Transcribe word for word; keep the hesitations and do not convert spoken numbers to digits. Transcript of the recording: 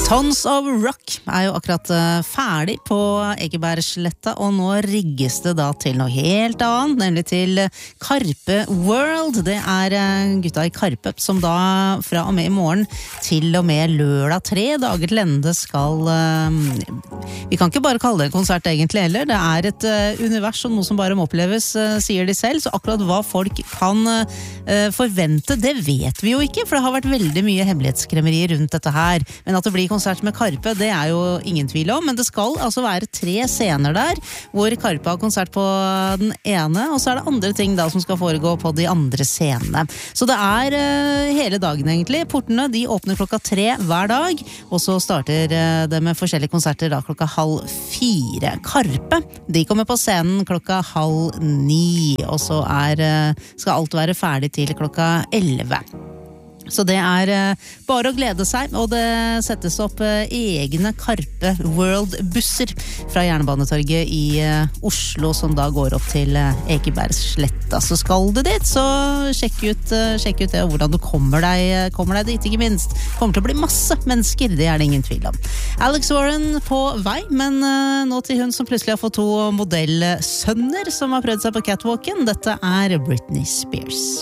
Tons of Rock er jo akkurat ferdig på Ekebergsletta, og nå rigges det da til noe helt annet, nemlig til Karpe World. Det er gutta i Karpe som da fra og med i morgen til og med lørdag tre dager til ende skal, vi kan ikke bare kalle det en konsert egentlig heller, det er et univers og noe som bare må oppleves, sier de selv, så akkurat hva folk kan forvente, det vet vi jo ikke, for det har vært veldig mye hemmelighetskremmeri rundt dette her, men at det blir konsert med Karpe, det er jo ingen tvil om, men det skal altså være tre scener der, hvor Karpe har konsert på den ene, og så er det andre ting da som skal foregå på de andre scenene. Så det er uh, hele dagen egentlig. Portene, de åpner klokka tre hver dag, og så starter uh, det med forskjellige konserter da klokka halv fire. Karpe, de kommer på scenen klokka halv ni, og så er, uh, skal alt være ferdig til klokka elleve. Så det er uh, bare å glede seg, og det settes opp uh, egne Karpe World-busser fra Jernbanetorget i uh, Oslo, som da går opp til uh, Ekebergsletta. Så skal du dit, så sjekk ut, uh, sjekk ut det, og hvordan du kommer deg, uh, kommer deg dit, ikke minst. Kommer til å bli masse mennesker, det er det ingen tvil om. Alex Warren på vei, men uh, nå til hun som plutselig har fått to modellsønner som har prøvd seg på catwalken. Dette er Britney Spears.